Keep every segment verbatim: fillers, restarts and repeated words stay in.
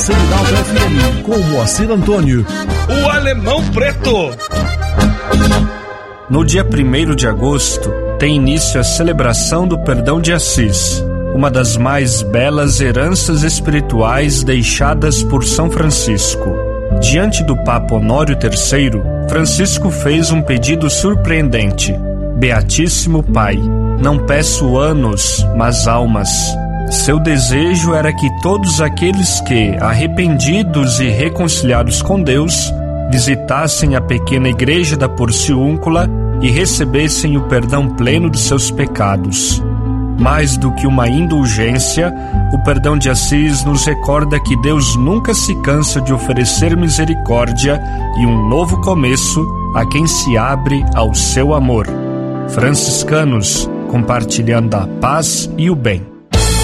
Cidade F M, com Moacir Antônio. O Alemão Preto. No dia primeiro de agosto, tem início a celebração do Perdão de Assis, uma das mais belas heranças espirituais deixadas por São Francisco. Diante do Papa Honório terceiro, Francisco fez um pedido surpreendente. Beatíssimo Pai, não peço anos, mas almas. Seu desejo era que todos aqueles que, arrependidos e reconciliados com Deus, visitassem a pequena igreja da Porciúncula e recebessem o perdão pleno de seus pecados. Mais do que uma indulgência, o Perdão de Assis nos recorda que Deus nunca se cansa de oferecer misericórdia e um novo começo a quem se abre ao seu amor. Franciscanos, compartilhando a paz e o bem.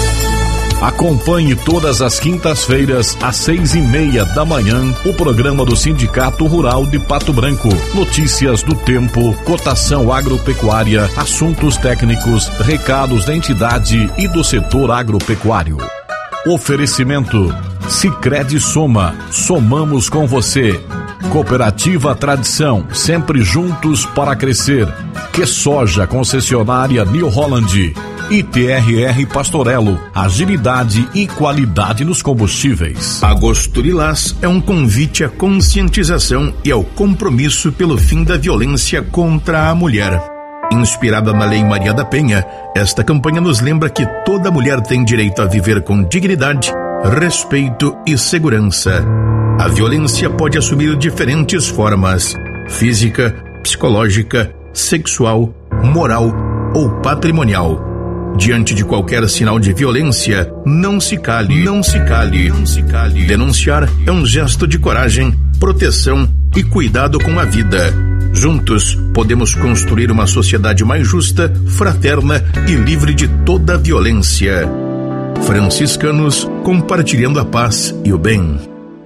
Acompanhe todas as quintas-feiras, às seis e meia da manhã, o programa do Sindicato Rural de Pato Branco. Notícias do tempo, cotação agropecuária, assuntos técnicos, recados da entidade e do setor agropecuário. Oferecimento: Sicredi Soma, somamos com você. Cooperativa Tradição, sempre juntos para crescer. Que Soja, concessionária New Holland. I T R R Pastorello, agilidade e qualidade nos combustíveis. Agosto Lilás é um convite à conscientização e ao compromisso pelo fim da violência contra a mulher. Inspirada na Lei Maria da Penha, esta campanha nos lembra que toda mulher tem direito a viver com dignidade, respeito e segurança. A violência pode assumir diferentes formas: física, psicológica, sexual, moral ou patrimonial. Diante de qualquer sinal de violência, não se cale, não se cale, não se cale. Denunciar é um gesto de coragem, proteção e cuidado com a vida. Juntos, podemos construir uma sociedade mais justa, fraterna e livre de toda violência. Franciscanos, compartilhando a paz e o bem.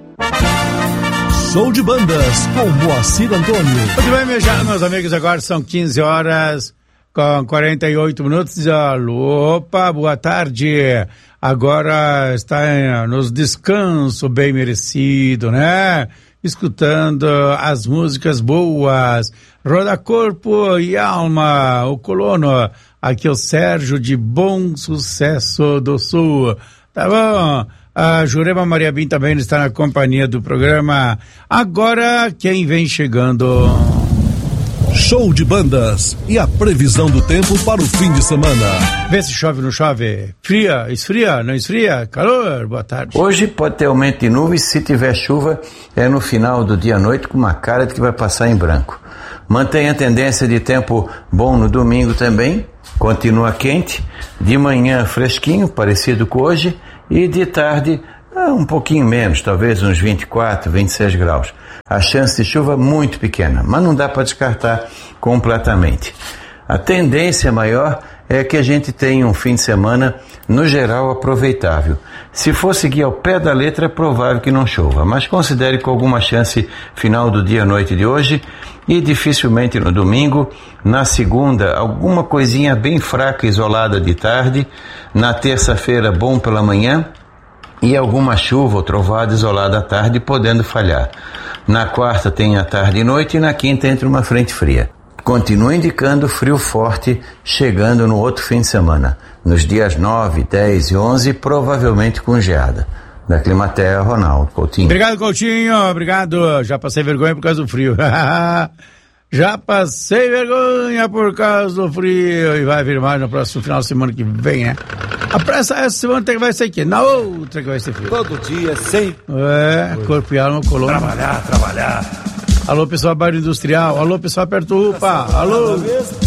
Show de bandas com Moacir Antônio. Muito bem, meus, meus amigos, agora são quinze horas com quarenta e oito minutos. Alô, opa, boa tarde. Agora está nos descanso bem merecido, né? Escutando as músicas boas. Roda Corpo e Alma, o colono. Aqui é o Sérgio de Bom Sucesso do Sul. Tá bom? A Jurema Maria Bim também está na companhia do programa. Agora, quem vem chegando? Show de bandas e a previsão do tempo para o fim de semana. Vê se chove ou não chove. Fria, esfria, não esfria? Calor, boa tarde. Hoje pode ter aumento de nuvens. Se tiver chuva, é no final do dia à noite, com uma cara de que vai passar em branco. Mantém a tendência de tempo bom no domingo também. Continua quente. De manhã fresquinho, parecido com hoje. E de tarde, um pouquinho menos, talvez uns vinte e quatro, vinte e seis graus. A chance de chuva muito pequena, mas não dá para descartar completamente. A tendência maior é que a gente tenha um fim de semana, no geral, aproveitável. Se for seguir ao pé da letra, é provável que não chova, mas considere com alguma chance final do dia à noite de hoje e dificilmente no domingo. Na segunda, alguma coisinha bem fraca, isolada de tarde. Na terça-feira, bom pela manhã. E alguma chuva ou trovada isolada à tarde, podendo falhar. Na quarta tem a tarde e noite, e na quinta entra uma frente fria. Continua indicando frio forte chegando no outro fim de semana. Nos dias nove, dez e onze, provavelmente com geada. Da Climaterra, Ronaldo Coutinho. Obrigado, Coutinho. Obrigado. Já passei vergonha por causa do frio. Já passei vergonha por causa do frio. E vai vir mais no próximo final de semana que vem, né? A pressa essa semana tem que vai ser aqui. Na outra que vai ser frio. Todo dia, sempre. É, corpo e alma, coluna. Trabalhar, trabalhar. Alô, pessoal bairro industrial. Alô, pessoal perto do U P A. Alô.